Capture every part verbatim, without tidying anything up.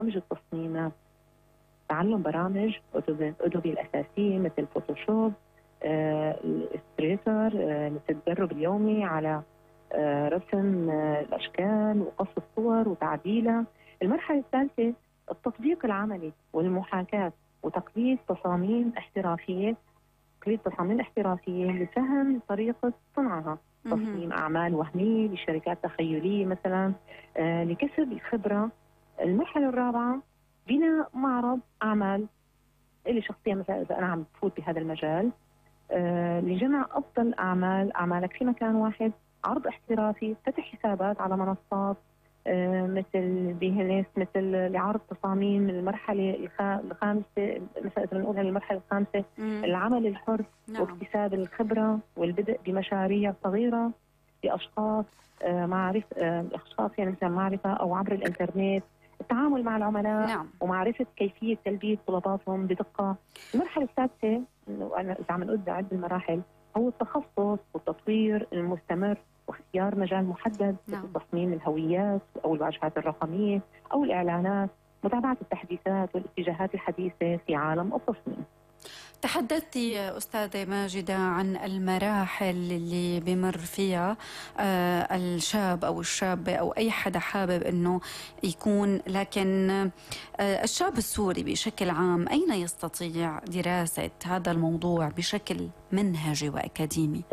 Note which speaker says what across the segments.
Speaker 1: برامج التصميم، تعلم برامج أدوبي الأساسية مثل فوتوشوب، الإلستريتور، مثل التدرب اليومي على آه، رسم آه، الأشكال وقص الصور وتعديلها. المرحلة الثالثة التطبيق العملي والمحاكاة وتقليد تصاميم احترافية، تقليد تصاميم احترافية لفهم طريقة صنعها، تصميم أعمال وهمية لشركات تخيلية مثلا آه، لكسب الخبرة. المرحلة الرابعة بناء معرض أعمال اللي شخصيا مثلا إذا أنا عم بفوت بهذا المجال آه، لجمع أفضل أعمال أعمالك في مكان واحد، عرض احترافي، فتح حسابات على منصات آه، مثل بيهنس، مثل لعرض تصاميم المرحلة الخامسة، مثلا إذا بنقولها المرحلة الخامسة
Speaker 2: مم.
Speaker 1: العمل الحر. نعم. واكتساب الخبرة والبدء بمشاريع صغيرة لأشخاص آه، معرفة آه، أشخاص يعني مثلا معرفة أو عبر الإنترنت، التعامل مع العملاء.
Speaker 2: نعم.
Speaker 1: ومعرفة كيفية تلبية طلباتهم بدقة. المرحلة السادسة وأنا إذا عم نقول أعد المراحل هو التخصص والتطوير المستمر واختيار مجال محدد
Speaker 2: نعم.
Speaker 1: مثل تصميم الهويات أو الواجهات الرقمية أو الإعلانات، متابعة التحديثات والاتجاهات الحديثة في عالم التصميم.
Speaker 2: تحدثتي أستاذة ماجدة عن المراحل اللي بمر فيها آه الشاب أو الشابة أو أي حدا حابب أنه يكون، لكن آه الشاب السوري بشكل عام أين يستطيع دراسة هذا الموضوع بشكل منهجي وأكاديمي؟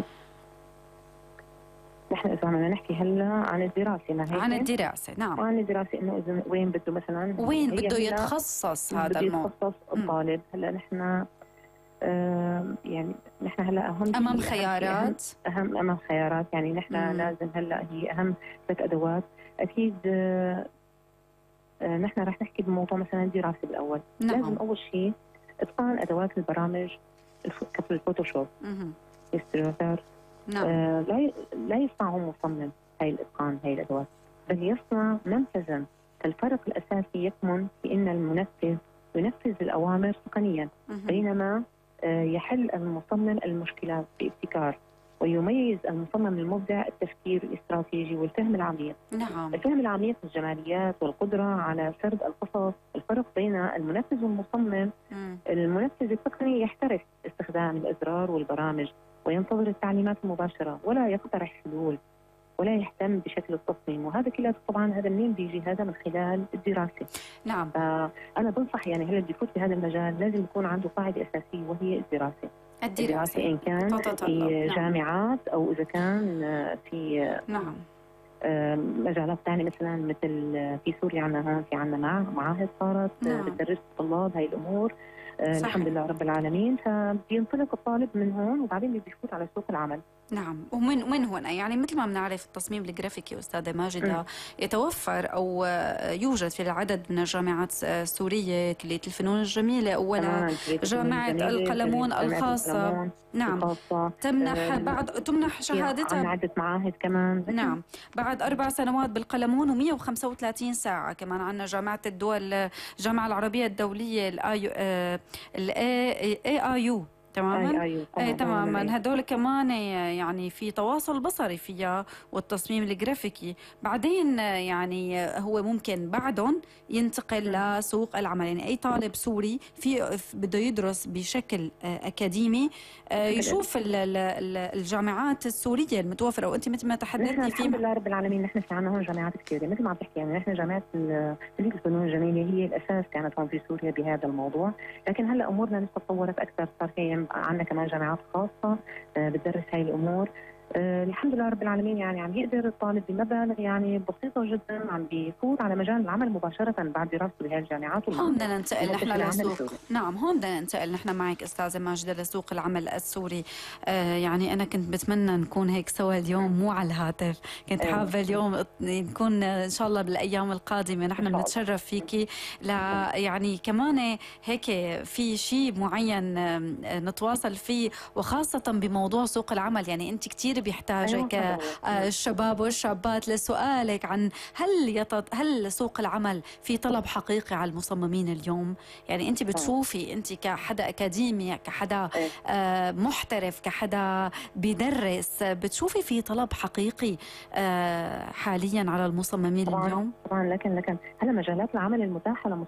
Speaker 1: نحن إذا بدنا نحكي هلا عن الدراسة، ما هيك؟
Speaker 2: عن الدراسة، نعم.
Speaker 1: عن الدراسة إنه إذا وين بده مثلا
Speaker 2: وين بده يتخصص هذا الموضوع؟
Speaker 1: بده يتخصص الطالب. هلا نحن آه يعني نحن هلا اهم
Speaker 2: امام خيارات
Speaker 1: أهم, اهم امام خيارات يعني نحن مم. لازم هلا هي اهم ثلاث ادوات اكيد. آه آه نحن رح نحكي بموضوع مثلا الدراسه بالاول. نعم. لازم اول شيء اتقان ادوات البرامج مثل الفوتوشوب، الستريتور. نعم. آه لا لا يصنع مصمم هاي الاتقان هاي الادوات، بل يصنع منفذا. الفرق الاساسي يكمن في ان المنفذ ينفذ الاوامر تقنيا، بينما يحل المصمم المشكلات بابتكار، ويميز المصمم المبدع التفكير الاستراتيجي والفهم العميق.
Speaker 2: نعم.
Speaker 1: الفهم العميق للجماليات والقدرة على سرد القصص. الفرق بين المنفذ والمصمم، مم. المنفذ التقني يحترف استخدام الأزرار والبرامج وينتظر التعليمات المباشرة ولا يقترح حلول ولا يهتم بشكل التصميم، وهذا كله طبعا هذا منين بيجي؟ هذا من خلال الدراسه.
Speaker 2: نعم.
Speaker 1: فانا بنصح يعني هلا اللي يفوت بهذا المجال لازم يكون عنده قاعده اساسيه وهي الدراسه.
Speaker 2: الدراسه, الدراسة
Speaker 1: ان كان في نعم. جامعات او اذا كان في
Speaker 2: نعم
Speaker 1: مجالات ثانيه مثلا مثل في سوريا عندنا هون في عندنا معاهد صارت نعم. بتدرس الطلاب هاي الامور. آه الحمد لله رب العالمين. فبينطلق الطالب من هون وبعدين بيفوت على سوق العمل.
Speaker 2: نعم. ومن وين هنا يعني مثل ما بنعرف التصميم الجرافيكي أستاذة ماجدة يتوفر أو يوجد في العدد من الجامعات السورية، كلية الفنون الجميلة أولا، جامعة القلمون الخاصة. نعم الخاصة. تمنح بعد تمنح شهادتها
Speaker 1: عن عدة معاهد كمان.
Speaker 2: نعم بعد أربع سنوات بالقلمون ومئة وخمسة وثلاثين ساعة. كمان عندنا جامعة الدول الجامعة العربية الدولية الاي اي يو تماما.
Speaker 1: أي
Speaker 2: اي تماما. هدول كمان يعني في تواصل بصري فيها والتصميم الجرافيكي. بعدين يعني هو ممكن بعدهم ينتقل لسوق العمل. يعني اي طالب سوري في بده يدرس بشكل اكاديمي يشوف الجامعات السوريه المتوفره. وانت مثل ما تحدثتي فيها
Speaker 1: الحمد لله رب العالمين نحن في عندنا هون جامعات كثيره مثل ما عم تحكي. يعني نحن جامعه كليه الفنون الجميله هي الاساس كانت هون في سوريا بهذا الموضوع، لكن هلا امورنا لسه تطورت اكثر. صار في عندنا كمان جامعات خاصة بتدرس هاي الأمور. أه الحمد لله رب العالمين. يعني عم يقدر الطالب بمبالغ يعني بسيطة جدا عم بيفوت على مجال العمل مباشرة بعد دراسته بهاي الجامعات.
Speaker 2: هون بدنا ننتقل نحن لسوق نعم هون بدنا ننتقل نحن معك أستاذة ماجدة لسوق العمل السوري. آه يعني أنا كنت بتمنى نكون هيك سوا اليوم مو على الهاتف. كنت أه. حابة اليوم نكون إن شاء الله بالأيام القادمة نحن بنتشرف فيكي. لا يعني كمان هيك في شيء معين نتواصل فيه، وخاصة بموضوع سوق العمل. يعني أنت كتير اللي بيحتاجك
Speaker 1: أيوة.
Speaker 2: الشباب والشابات لسؤالك عن هل يط... هل سوق العمل في طلب حقيقي على المصممين اليوم؟ يعني انت بتشوفي انت كحدا اكاديمي، كحدا آه محترف، كحدا بيدرس، بتشوفي في طلب حقيقي آه حاليا على المصممين
Speaker 1: طبعا
Speaker 2: اليوم؟
Speaker 1: طبعا لكن لكن هلا مجالات العمل المتاحه